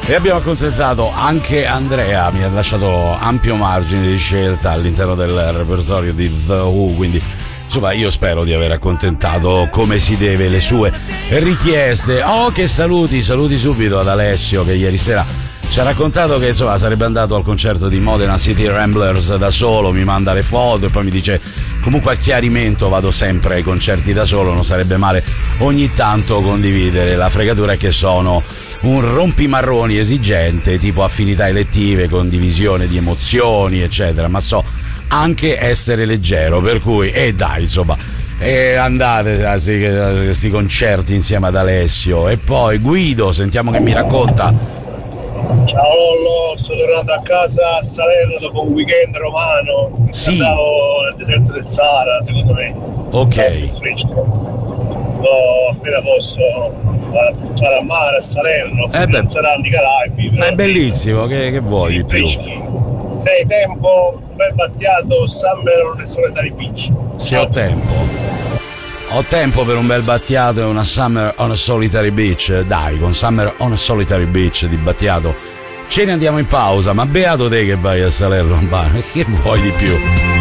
E abbiamo accontentato anche Andrea, mi ha lasciato ampio margine di scelta all'interno del repertorio di The Who, quindi insomma io spero di aver accontentato come si deve le sue richieste. Oh, che saluti subito ad Alessio, che ieri sera ci ha raccontato che insomma sarebbe andato al concerto di Modena City Ramblers da solo, mi manda le foto e poi mi dice comunque a chiarimento vado sempre ai concerti da solo, non sarebbe male ogni tanto condividere. La fregatura è che sono un rompimarroni esigente, tipo affinità elettive, condivisione di emozioni eccetera, ma so anche essere leggero, per cui dai insomma andate a questi concerti insieme ad Alessio. E poi Guido, sentiamo che mi racconta. Ciao Lollo, sto tornando a casa a Salerno dopo un weekend romano. Sì. Andavo nel deserto del Sahara, secondo me. Ok. Appena posso a buttare a mare a Salerno, non saranno i Caraibi. Ma è bellissimo, che vuoi di più? Se hai tempo, un bel battiato Summer on a Solitary Beach. Sì, ho tempo. Ho tempo per un bel Battiato e una Summer on a Solitary Beach. Dai, con Summer on a Solitary Beach di Battiato ce ne andiamo in pausa. Ma beato te che vai a Salerno, che vuoi di più?